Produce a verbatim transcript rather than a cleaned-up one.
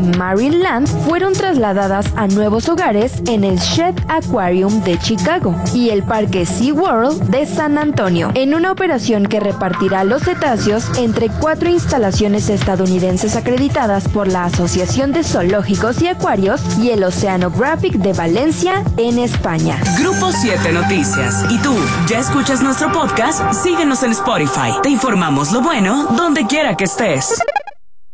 Marineland fueron trasladadas a nuevos hogares en el Shedd Aquarium de Chicago y el Parque SeaWorld de San Antonio, en una operación que repartirá los cetáceos entre cuatro instalaciones estadounidenses acreditadas por la Asociación de Zoológicos y Acuarios y el Oceanographic de Valencia, en España. Grupo siete Noticias. ¿Y tú, ya escuchas nuestro podcast? Síguenos en Spotify. Te informamos lo bueno donde quiera que estés.